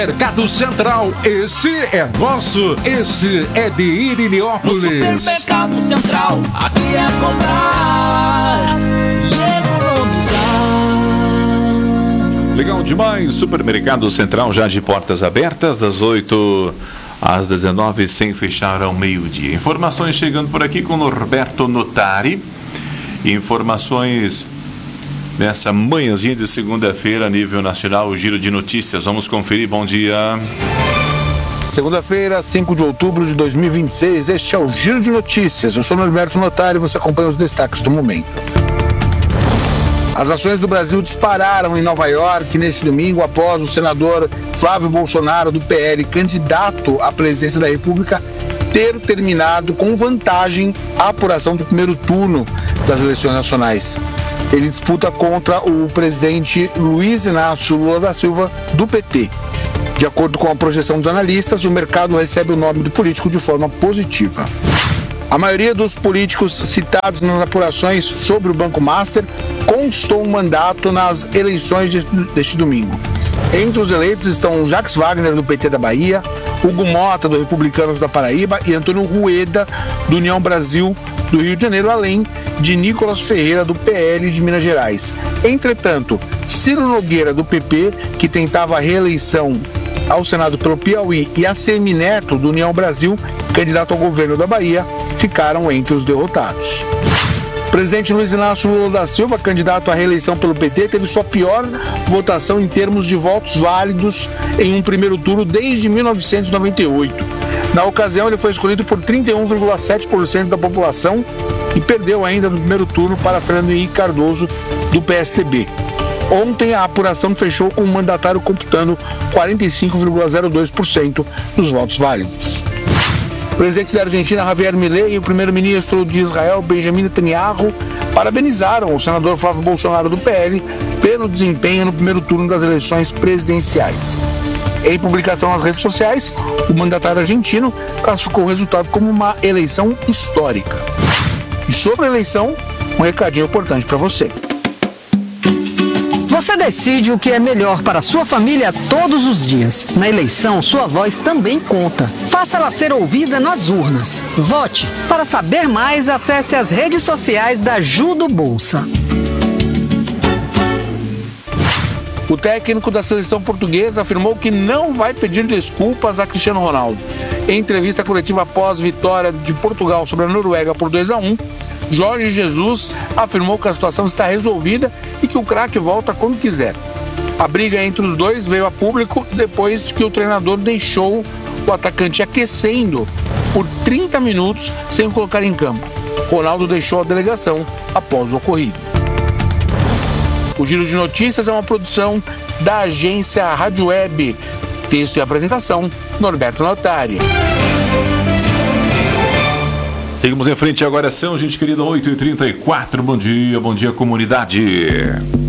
Mercado Central, esse é nosso, esse é de Irineópolis. No Supermercado Central, aqui é comprar e economizar. Legal demais, Supermercado Central já de portas abertas, das 8 às 19, sem fechar ao meio-dia. Informações chegando por aqui com Norberto Notari. Informações nessa manhãzinha de segunda-feira a nível nacional, o giro de notícias. Vamos conferir, bom dia. Segunda-feira, 5 de outubro de 2026, este é o Giro de Notícias. Eu sou Norberto Notari e você acompanha os destaques do momento. As ações do Brasil dispararam em Nova York neste domingo após o senador Flávio Bolsonaro, do PL, candidato à presidência da República, ter terminado com vantagem a apuração do primeiro turno das eleições nacionais. Ele disputa contra o presidente Luiz Inácio Lula da Silva, do PT. De acordo com a projeção dos analistas, o mercado recebe o nome do político de forma positiva. A maioria dos políticos citados nas apurações sobre o Banco Master conquistou um mandato nas eleições deste domingo. Entre os eleitos estão Jacques Wagner, do PT da Bahia, Hugo Mota, do Republicanos da Paraíba, e Antônio Rueda, do União Brasil do Rio de Janeiro, além de Nicolas Ferreira, do PL de Minas Gerais. Entretanto, Ciro Nogueira, do PP, que tentava a reeleição ao Senado pelo Piauí, e ACM Neto, do União Brasil, candidato ao governo da Bahia, ficaram entre os derrotados. O presidente Luiz Inácio Lula da Silva, candidato à reeleição pelo PT, teve sua pior votação em termos de votos válidos em um primeiro turno desde 1998. Na ocasião, ele foi escolhido por 31,7% da população e perdeu ainda no primeiro turno para Fernando Henrique Cardoso, do PSDB. Ontem, a apuração fechou com o mandatário computando 45,02% dos votos válidos. O presidente da Argentina, Javier Milei, e o primeiro-ministro de Israel, Benjamin Netanyahu, parabenizaram o senador Flávio Bolsonaro, do PL, pelo desempenho no primeiro turno das eleições presidenciais. Em publicação nas redes sociais, o mandatário argentino classificou o resultado como uma eleição histórica. E sobre a eleição, um recadinho importante para você. Você decide o que é melhor para a sua família todos os dias. Na eleição, sua voz também conta. Faça ela ser ouvida nas urnas. Vote. Para saber mais, acesse as redes sociais da Judo Bolsa. O técnico da seleção portuguesa afirmou que não vai pedir desculpas a Cristiano Ronaldo. Em entrevista coletiva após vitória de Portugal sobre a Noruega por 2-1, Jorge Jesus afirmou que a situação está resolvida e que o craque volta quando quiser. A briga entre os dois veio a público depois de que o treinador deixou o atacante aquecendo por 30 minutos sem o colocar em campo. Ronaldo deixou a delegação após o ocorrido. O Giro de Notícias é uma produção da agência Rádio Web. Texto e apresentação, Norberto Notari. Seguimos em frente agora, são, gente querida, 8h34. Bom dia, comunidade.